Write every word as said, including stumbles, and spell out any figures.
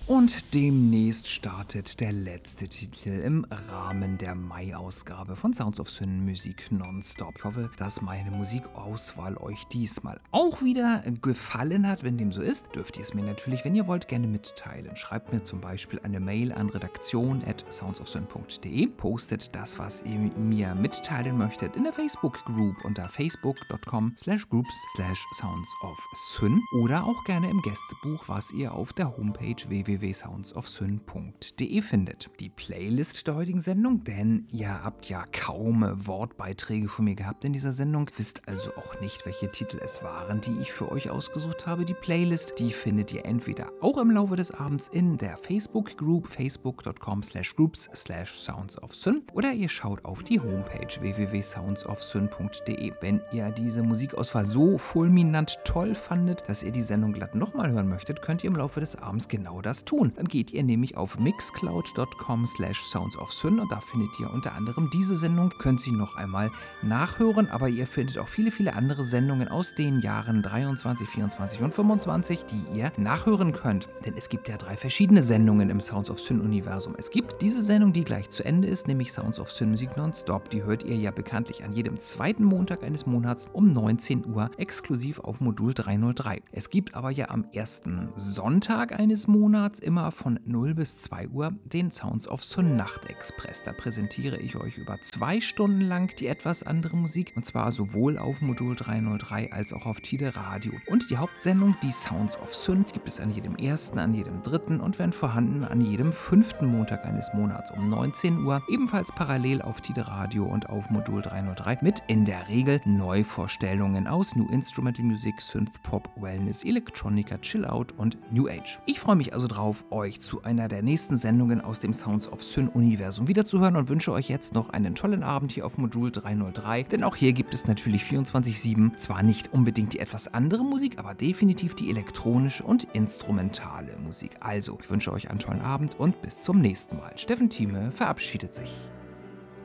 Und demnächst startet der letzte Titel im Rahmen der Mai-Ausgabe von Sounds of Syn Musik Nonstop. Ich hoffe, dass meine Musikauswahl euch diesmal auch wieder gefallen hat. Wenn dem so ist, dürft ihr es mir natürlich, wenn ihr wollt, gerne mitteilen. Schreibt mir zum Beispiel eine Mail an redaktion at soundsofsyn punkt de. Postet das, was ihr mir mitteilen möchtet, in der Facebook-Group unter facebook.com slash groups slash soundsofsyn oder auch gerne im Gästebuch, was ihr auf der Homepage w w w punkt soundsofsyn punkt de findet. Die Playlist der heutigen Sendung, denn ihr habt ja kaum Wortbeiträge von mir gehabt in dieser Sendung, wisst also auch nicht, welche Titel es waren, die ich für euch ausgesucht habe. Die Playlist, die findet ihr entweder auch im Laufe des Abends in der Facebook-Group facebook.com slash groups slash soundsofsyn oder ihr schaut auf die Homepage w w w punkt soundsofsyn punkt de. Wenn ihr diese Musikauswahl so fulminant toll fandet, dass ihr die Sendung glatt nochmal hören möchtet, könnt ihr im Laufe des Abends genau das tun. Dann geht ihr nämlich auf mixcloud.com slash soundsofsyn und da findet ihr unter anderem diese Sendung, könnt sie noch einmal nachhören, aber ihr findet auch viele, viele andere Sendungen aus den Jahren dreiundzwanzig, vierundzwanzig und fünfundzwanzig, die ihr nachhören könnt. Denn es gibt ja drei verschiedene Sendungen im Sounds of Syn-Universum. Es gibt diese Sendung, die gleich zu Ende ist, nämlich Sounds of Syn Musik Nonstop. Die hört ihr ja bekanntlich an jedem zweiten Montag eines Monats um neunzehn Uhr exklusiv auf Modul dreihundertdrei. Es gibt aber ja am ersten Sonntag eines Monats immer von null bis zwei Uhr den Sounds of Syn Nachtexpress. Da präsentiere ich euch über zwei Stunden lang die etwas andere Musik und zwar sowohl auf Modul dreihundertdrei als auch auf Tide Radio. Und die Hauptsendung, die Sounds of Syn, gibt es an jedem ersten, an jedem dritten und wenn vorhanden an jedem fünften Montag eines Monats um neunzehn Uhr, ebenfalls parallel auf Tide Radio und auf Modul dreihundertdrei mit in der Regel Neuvorstellungen aus New Instrumental Music, Synth Pop, Wellness, Electronica, Chill Out und New Age. Ich freue mich also drauf, euch zu einer der nächsten Sendungen aus dem Sounds of Syn Universum wiederzuhören und wünsche euch jetzt noch einen tollen Abend hier auf Modul dreihundertdrei, denn auch hier gibt es natürlich vierundzwanzig sieben zwar nicht unbedingt die etwas andere Musik, aber definitiv die elektronische und instrumentale Musik. Also, ich wünsche euch einen tollen Abend und bis zum nächsten Mal. Steffen Thieme verabschiedet sich.